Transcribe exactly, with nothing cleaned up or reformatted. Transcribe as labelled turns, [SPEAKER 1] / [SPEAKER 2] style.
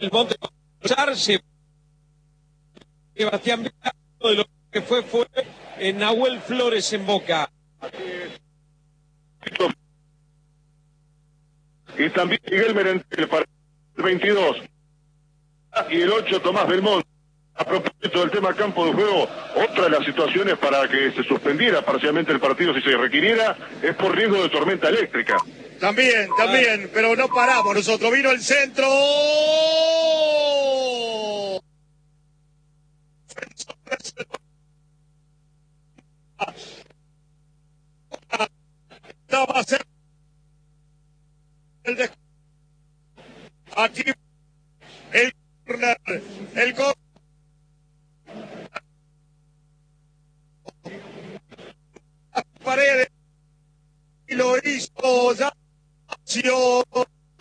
[SPEAKER 1] el monte Sebastián Villa, de lo que fue fue en Nahuel Flores en Boca.
[SPEAKER 2] Y también Miguel Merentel para el veintidós. Y el ocho, Tomás Belmont. A propósito del tema campo de juego, otra de las situaciones para que se suspendiera parcialmente el partido si se requiriera es por riesgo de tormenta eléctrica.
[SPEAKER 3] También, también, pero no paramos nosotros. Vino el centro. Estaba cerca el de... Aquí